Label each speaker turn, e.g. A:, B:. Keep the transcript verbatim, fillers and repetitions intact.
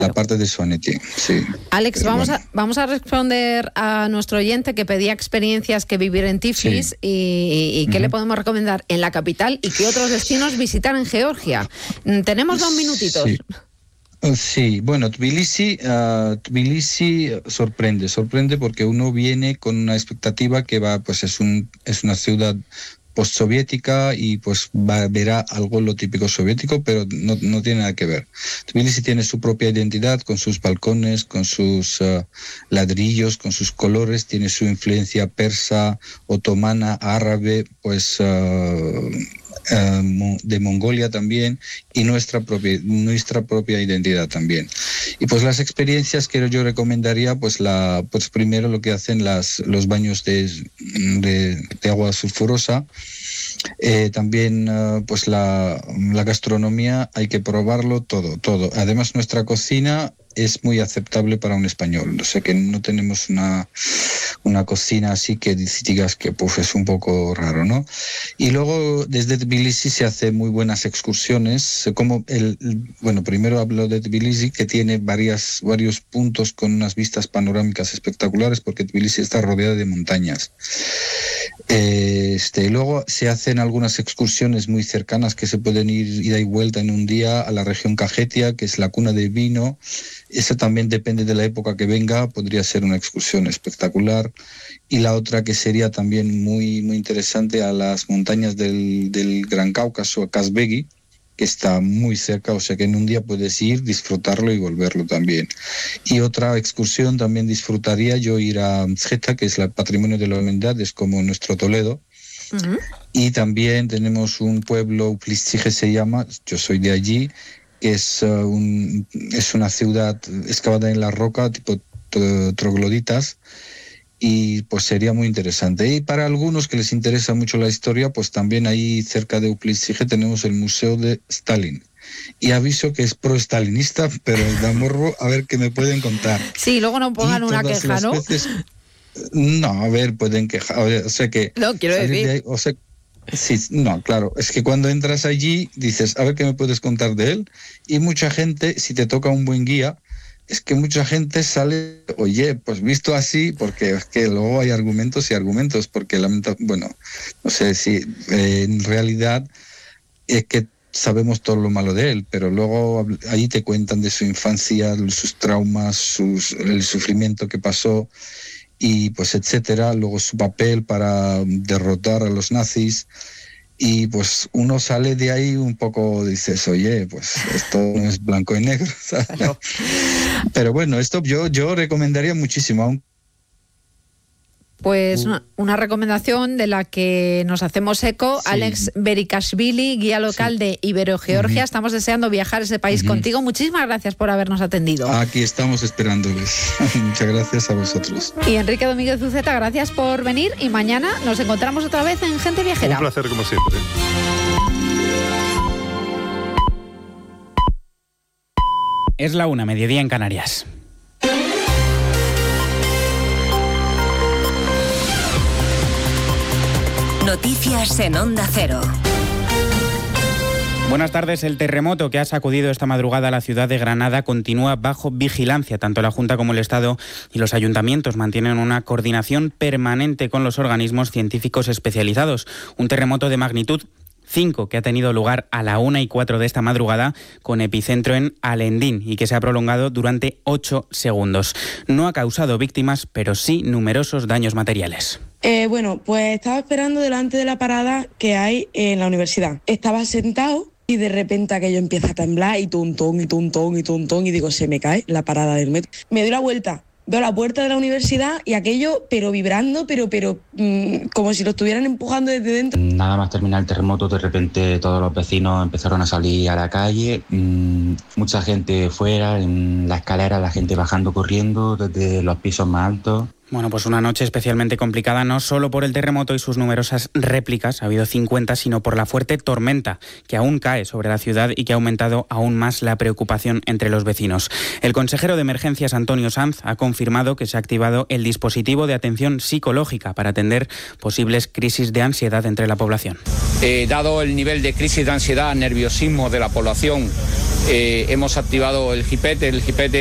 A: la parte de Svaneti, sí.
B: Alex, vamos,
A: bueno.
B: a, vamos a responder a nuestro oyente que pedía experiencias que vivir en Tiflis, sí. y, y qué uh-huh. le podemos recomendar en la capital y qué otros destinos visitar en Georgia. Tenemos dos minutitos.
A: Sí. Sí, bueno, Tbilisi, uh, Tbilisi sorprende, sorprende porque uno viene con una expectativa que va, pues es un es una ciudad postsoviética y pues va, verá algo lo típico soviético, pero no, no tiene nada que ver. Tbilisi tiene su propia identidad, con sus balcones, con sus uh, ladrillos, con sus colores, tiene su influencia persa, otomana, árabe, pues uh, Uh, de Mongolia también, y nuestra propia nuestra propia identidad también. Y pues las experiencias que yo recomendaría, pues la pues primero lo que hacen las los baños de, de, de agua sulfurosa. Eh, también uh, pues la, la gastronomía hay que probarlo todo, todo. Además nuestra cocina es muy aceptable para un español, o sea que no tenemos una, una cocina así que digas que pues, es un poco raro, ¿no? Y luego desde Tbilisi se hacen muy buenas excursiones, como el, el bueno, primero hablo de Tbilisi, que tiene varias, varios puntos con unas vistas panorámicas espectaculares, porque Tbilisi está rodeada de montañas. Este, luego se hacen algunas excursiones muy cercanas que se pueden ir ida y vuelta en un día a la región Kajetia, que es la cuna del vino. Eso también depende de la época que venga, podría ser una excursión espectacular. Y la otra que sería también muy, muy interesante, a las montañas del, del Gran Cáucaso, a Kazbegi, que está muy cerca, o sea que en un día puedes ir, disfrutarlo y volverlo también. Y otra excursión también disfrutaría yo ir a Mzheta, que es el patrimonio de la humanidad, es como nuestro Toledo. Uh-huh. Y también tenemos un pueblo, Uplistije se llama, yo soy de allí, que es, uh, un, es una ciudad excavada en la roca, tipo t- trogloditas, y pues sería muy interesante. Y para algunos que les interesa mucho la historia, pues también ahí cerca de Uplistije tenemos el Museo de Stalin. Y aviso que es pro-stalinista, pero da morbo, a ver qué me pueden contar.
B: Sí, luego no pongan una queja, ¿no?
A: Veces, no, a ver, pueden quejar, o sea que...
B: No, quiero decir...
A: De ahí, o sea, sí, no, claro, es que cuando entras allí dices, a ver qué me puedes contar de él, y mucha gente, si te toca un buen guía, es que mucha gente sale, oye, pues visto así, porque es que luego hay argumentos y argumentos, porque lamenta, bueno, no sé si eh, en realidad es que sabemos todo lo malo de él, pero luego ahí te cuentan de su infancia, sus traumas, sus, el sufrimiento que pasó, y pues etcétera, luego su papel para derrotar a los nazis, y pues uno sale de ahí un poco, dices, oye, pues esto no es blanco y negro, ¿sabes? Claro. Pero bueno, esto yo, yo recomendaría muchísimo, aún.
B: Pues una, una recomendación de la que nos hacemos eco. Sí. Alex Berikashvili, guía local sí. de Ibero-Georgia. Uh-huh. Estamos deseando viajar a ese país uh-huh. contigo. Muchísimas gracias por habernos atendido.
A: Aquí estamos esperándoles. Muchas gracias a vosotros.
B: Y Enrique Domínguez Uceta, gracias por venir. Y mañana nos encontramos otra vez en Gente Viajera.
C: Un placer, como siempre.
D: Es la una, mediodía en Canarias.
E: Noticias en Onda Cero.
D: Buenas tardes. El terremoto que ha sacudido esta madrugada a la ciudad de Granada continúa bajo vigilancia. Tanto la Junta como el Estado y los ayuntamientos mantienen una coordinación permanente con los organismos científicos especializados. Un terremoto de magnitud cinco que ha tenido lugar a la una y cuatro de esta madrugada, con epicentro en Alendín, y que se ha prolongado durante ocho segundos. No ha causado víctimas, pero sí numerosos daños materiales.
F: Eh, bueno, pues estaba esperando delante de la parada que hay en la universidad. Estaba sentado y de repente aquello empieza a temblar y tuntón y tuntón y tuntón y digo, se me cae la parada del metro. Me doy la vuelta, veo la puerta de la universidad y aquello, pero vibrando, pero, pero mmm, como si lo estuvieran empujando desde dentro.
G: Nada más terminar el terremoto, de repente todos los vecinos empezaron a salir a la calle, mmm, mucha gente fuera, en la escalera, la gente bajando corriendo desde los pisos más altos.
D: Bueno, pues una noche especialmente complicada, no solo por el terremoto y sus numerosas réplicas, ha habido cincuenta, sino por la fuerte tormenta que aún cae sobre la ciudad y que ha aumentado aún más la preocupación entre los vecinos. El consejero de Emergencias, Antonio Sanz, ha confirmado que se ha activado el dispositivo de atención psicológica para atender posibles crisis de ansiedad entre la población.
C: Eh, dado el nivel de crisis de ansiedad, nerviosismo de la población, eh, hemos activado el G I P E T, el G I P E T